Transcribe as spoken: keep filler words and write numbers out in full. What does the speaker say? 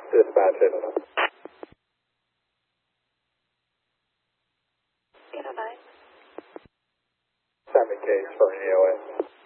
Dispatch eight oh nine. eight oh nine. Simon Cage for an E O A.